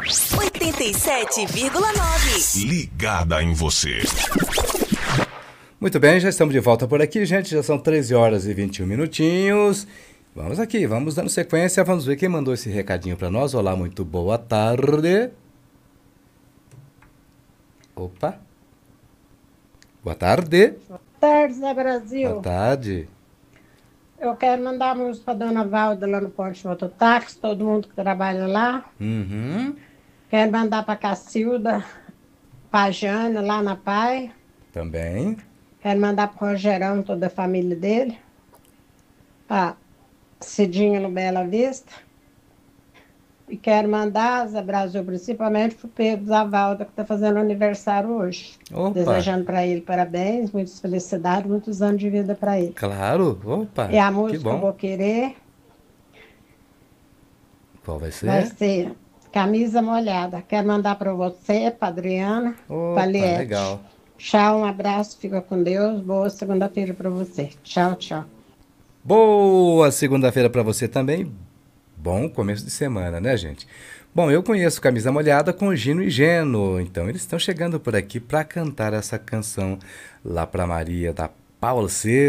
87,9. Ligada em você. Muito bem, já estamos de volta por aqui, gente. Já são 13 horas e 21 minutinhos. Vamos aqui, vamos dando sequência. Vamos ver quem mandou esse recadinho para nós. Olá, muito boa tarde. Opa. Boa tarde. Boa tarde, Zé Brasil. Boa tarde. Eu quero mandar música para Dona Valda lá no Ponte Mototáxi, todo mundo que trabalha lá. Uhum. Quero mandar para Cacilda, para Jana, lá na Pai. Também. Quero mandar para o Rogerão, toda a família dele. Para Cidinho no Bela Vista. E quero mandar, Zé Brasil, principalmente para o Pedro Zavalda, que está fazendo aniversário hoje. Opa. Desejando para ele parabéns, muitas felicidades, muitos anos de vida para ele. Claro, opa. E a que música que eu bom. vou querer Qual vai ser? vai ser Camisa Molhada. Quero mandar para você, para Adriana, Opa, para Liette. legal. Tchau, um abraço, fica com Deus. Boa segunda-feira para você. Tchau, tchau. Boa segunda-feira para você também. Bom começo de semana, né, gente? Bom, eu conheço Camisa Molhada com Gino e Geno. Então, eles estão chegando por aqui para cantar essa canção lá para Maria da Paula C.